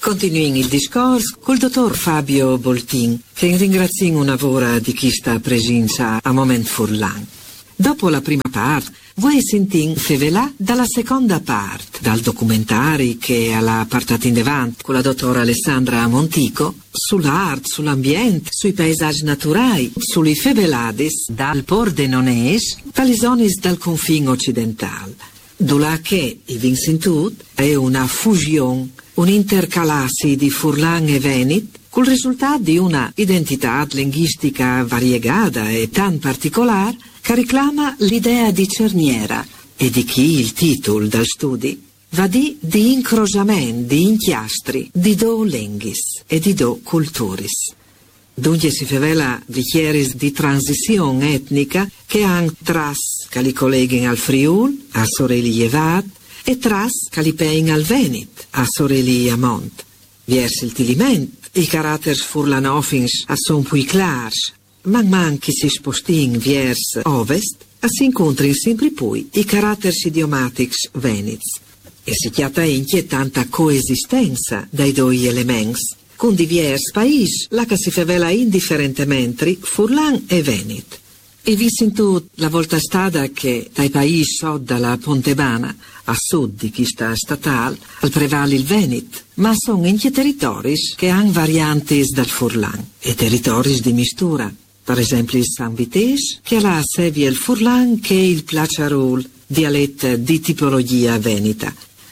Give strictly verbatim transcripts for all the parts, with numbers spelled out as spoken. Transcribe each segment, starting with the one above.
Continuiamo il discorso col dottor Fabio Boltin, che ringrazia una vora di chi sta presenza a moment Furlan. Dopo la prima parte, voi sentite fevelà dalla seconda parte, dal documentario che alla partata in davanti con la dottora Alessandra Montico, sull'arte, sull'ambiente, sui paesaggi naturali, sulle fevelades dal Pordenonese, dalle zone dal confine occidentale. Dove che, il Vincentut, è una fusione, un'intercalassi di Furlan e Venit, col risultato di una identità linguistica variegata e tan particolare che reclama l'idea di cerniera e di chi il titolo dal studi va di di incrociamento, di inchiastri, di do lenghis e di do culturis. Dunque si rivela vicieris di transizione etnica che han tras che li colleghen al Friul, a Soreli Jevat, e tras che li pein al Venit, a Soreli Amont. Vers il tiliment, i caratters furlanofins a son pui clars, man man che si spostin vers ovest, a si incontrin sempre poi i caratters idiomatics venits. E si chiata inchie tanta coesistenza dai due elements, con divers paesi, la che si favela indifferentemente Furlan e Venit. E vi sento la volta stata che dai paesi sud dalla Pontebana, a sud di chi sta statale, al prevale il Venit, ma sono inchie territori che hanno varianti dal Furlan, e territori di mistura. Per esempio il San Vitesse, che ha sia il Furlan che il Placiarul, dialetto di tipologia veneta.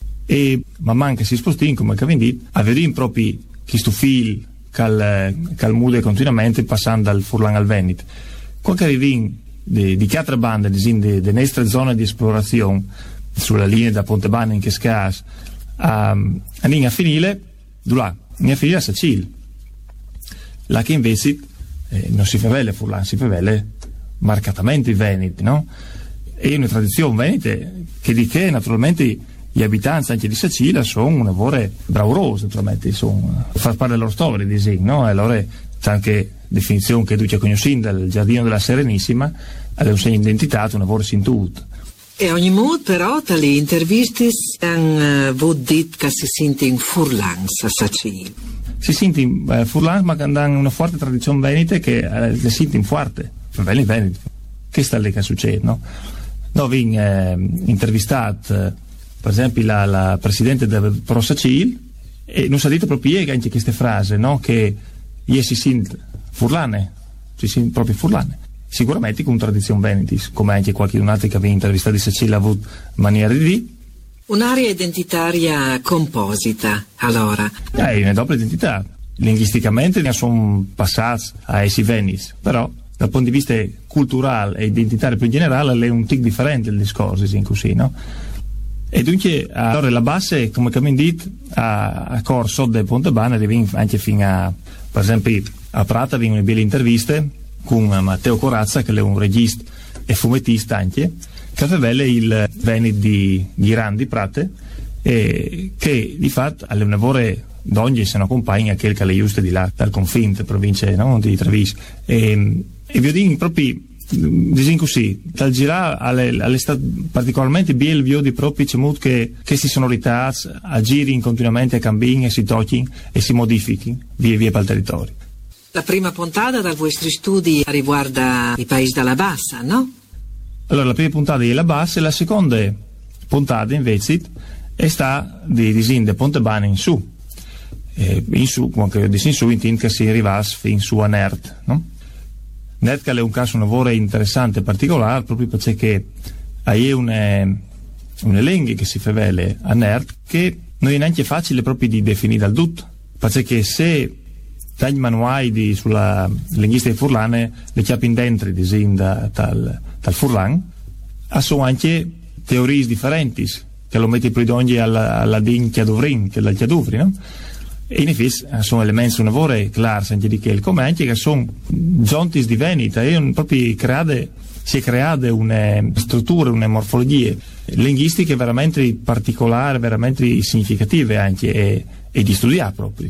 E man mano che si sposti, come avete detto, avete proprio questo fil che muove continuamente passando dal Furlan al Venit. Qualche arrivi di, di altre bande, delle nostre zone di esplorazione, sulla linea da Pontebana in Chescas, a, a linea finile, là, linea finile a Sacil. Là che invece eh, non si favela Furlan, si favela marcatamente i Veneti, no? E una tradizione venete che di che naturalmente gli abitanti anche di Sicilia sono una vore braurose, naturalmente, sono far parte della loro storia, di no? E allora c'è anche definizione che duce conoscendo del Giardino della Serenissima, è un segno di identità, una vore in tutto. E ogni modo però tali interviste hanno uh, detto che si sente in Furlan a Sicilia. Si sente in uh, Furlan, ma che hanno una forte tradizione venete che uh, si sente in forte, belli veneti. Che sta lì che succede, no? No, vin eh, intervistato eh, per esempio la, la presidente del Pro Sacil e non si è detto proprio ieri anche queste frasi, no? Che io si sente furlane, si sente proprio furlane. Sicuramente con tradizione venetis, come anche qualche altro che aveva intervistato di Sicilia ha avuto maniera di dire. Un'area identitaria composita, allora. È una doppia identità. Linguisticamente ne sono passati a essi venis, però dal punto di vista culturale e identitario più in generale è un tic differente il discorso, in così, no? E dunque, allora la base, come abbiamo detto, a, a corso del Pontebana arriva anche fino a, per esempio, a Prata vengono belle interviste con Matteo Corazza, che è un regista e fumettista anche, che rivela il Veneto di Ghirandi Prate, e che di fatto alle lavore d'ogni se ne accompagna quel che le giuste di là, dal confine, provincia, no? Di Treviso. E, e vi dico proprio, disin così, dal girare alle, alle state particolarmente belle vi di proprio c'è che queste sonorità a giri continuamente a cambiare, si tocchino e si modifichino via via per il territorio. La prima puntata dai vostri studi riguarda i paesi dalla bassa, no? Allora la prima puntata è la bassa e la seconda puntata invece è sta di disin de Pontebana in su. Eh, in su, come io dico in su, intende che si arrivasse fin su a Nert, no? Nert è un caso un lavoro interessante e particolare proprio perché hai un elenco che si favele a Nert che non è neanche facile proprio di definire dal tutto, perché se dagli manuali di, sulla linguistica furlane le chiappe in dentro da, dal, dal Furlan sono anche teorie differenti che lo metti più ogni alla, alla din chiaduvrin che dal chiaduvri, no? E in effetti sono elementi un lavoro chiaro anche di che come anche che sono giunti di Veneta e proprio create si è creata una struttura, una morfologia linguistiche veramente particolari, veramente significative anche e, e di studiare proprio.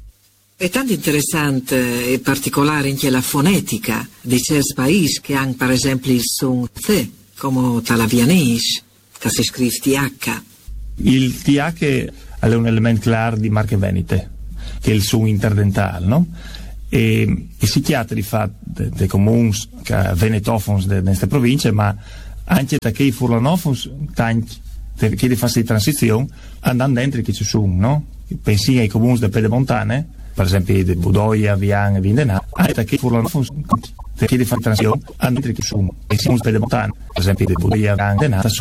È tanto interessante e particolare anche la fonetica di certi paesi che hanno per esempio il son th, come Talavianese, che si scrive T H. Il T H è un elemento chiaro di marche venete, che è il suo interdentale, no? E i psichiatri fa dei comuni venetofons di queste province, ma anche da che i furlanofons, tanti che di fase di transizione, andando dentro che ci sono, no? Pensi ai comuni delle pedemontane, per esempio di Budoia, Vian e Vindenà, anche da che i furlanofons che di fase di transizione, andando dentro che ci sono, pensi ai comuni pedemontane, per esempio di Budoia, Vian e Vindenà,